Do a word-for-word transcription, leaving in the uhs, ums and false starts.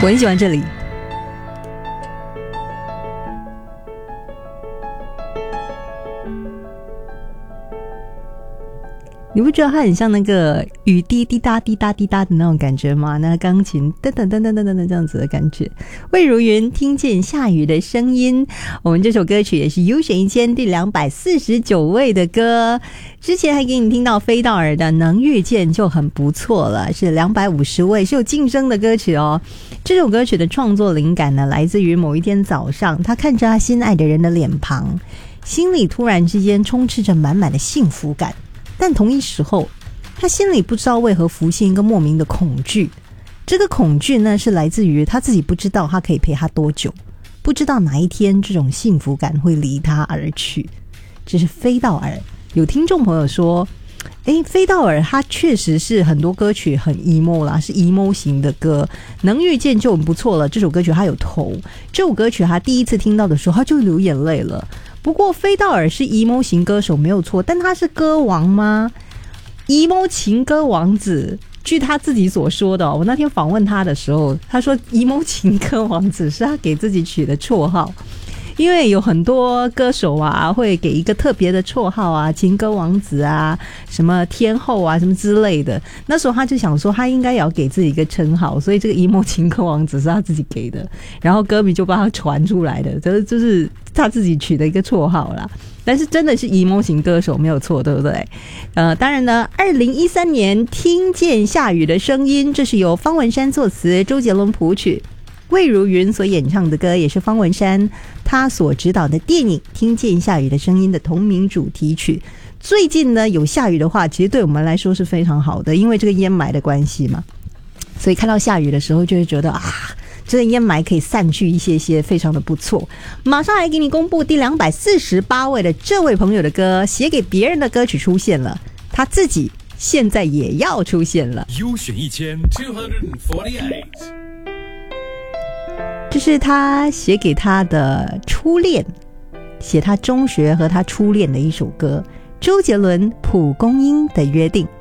我很喜欢这里。你不觉得它很像那个雨滴滴答滴答滴答的那种感觉吗？那钢琴噔噔噔噔噔噔这样子的感觉。魏如云听见下雨的声音，我们这首歌曲也是优选一千第两百四十九位的歌。之前还给你听到飞道尔的能遇见就很不错了，是两百五十位，是有竞争的歌曲哦。这首歌曲的创作灵感呢，来自于某一天早上，他看着他心爱的人的脸庞，心里突然之间充斥着满满的幸福感，但同一时候他心里不知道为何浮现一个莫名的恐惧。这个恐惧呢，是来自于他自己不知道他可以陪他多久，不知道哪一天这种幸福感会离他而去。这是飞道尔。有听众朋友说，诶，飞道尔他确实是很多歌曲很 emo 啦，是 emo 型的歌，能遇见就很不错了。这首歌曲他有投，这首歌曲他第一次听到的时候他就流眼泪了。不过飞道尔是 emo 型歌手没有错，但他是歌王吗？ emo 情歌王子，据他自己所说的、哦、我那天访问他的时候，他说 emo 情歌王子是他给自己取的绰号，因为有很多歌手啊会给一个特别的绰号啊，情歌王子啊，什么天后啊，什么之类的。那时候他就想说他应该也要给自己一个称号，所以这个 emo 情歌王子是他自己给的，然后歌迷就帮他传出来的，这就是他自己取的一个绰号啦。但是真的是 emo 型歌手没有错，对不对？呃，当然呢，二零一三年听见下雨的声音，这是由方文山作词，周杰伦谱曲，魏如云所演唱的歌，也是方文山他所指导的电影《听见下雨的声音》的同名主题曲。最近呢有下雨的话，其实对我们来说是非常好的，因为这个烟霾的关系嘛，所以看到下雨的时候就会觉得啊，这个烟霾可以散去一些些，非常的不错。马上来给你公布第两百四十八位的这位朋友的歌，写给别人的歌曲出现了，他自己现在也要出现了。 优选一千 two forty-eight， 这是他写给他的初恋，写他中学和他初恋的一首歌，周杰伦《蒲公英的约定》。